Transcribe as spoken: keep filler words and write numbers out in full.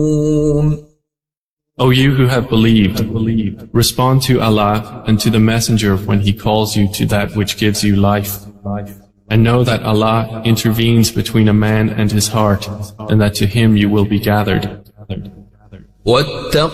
O you who have believed, respond to Allah and to the Messenger when He calls you to that which gives you life. And know that Allah intervenes between a man and his heart, and that to Him you will be gathered.